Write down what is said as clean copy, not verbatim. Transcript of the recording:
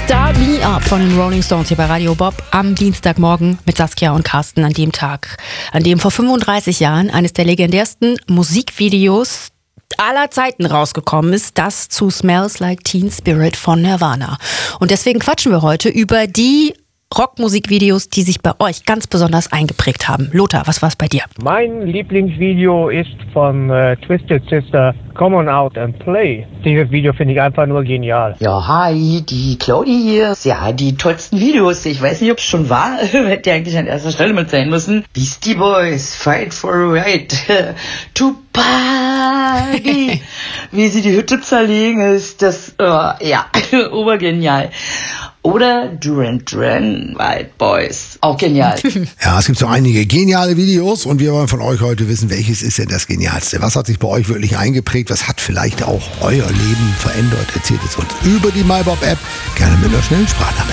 Start Me Up von den Rolling Stones hier bei Radio Bob am Dienstagmorgen mit Saskia und Carsten an dem Tag, an dem vor 35 Jahren eines der legendärsten Musikvideos aller Zeiten rausgekommen ist, das zu Smells Like Teen Spirit von Nirvana. Und deswegen quatschen wir heute über die Rockmusikvideos, die sich bei euch ganz besonders eingeprägt haben. Lothar, was war's bei dir? Mein Lieblingsvideo ist von Twisted Sister, Come On Out and Play. Dieses Video finde ich einfach nur genial. Ja, hi, die Claudi hier. Ja, die tollsten Videos. Ich weiß nicht, ob es schon war. Hätte eigentlich an erster Stelle mit sein müssen. Beastie Boys, Fight for a Right to Party. Wie sie die Hütte zerlegen, ist das, ja, obergenial. Oder Duran Duran, White Boys. Auch genial. Ja, es gibt so einige geniale Videos und wir wollen von euch heute wissen, welches ist denn das Genialste? Was hat sich bei euch wirklich eingeprägt? Was hat vielleicht auch euer Leben verändert? Erzählt es uns über die MyBob-App. Gerne mit einer schnellen Sprachnachricht.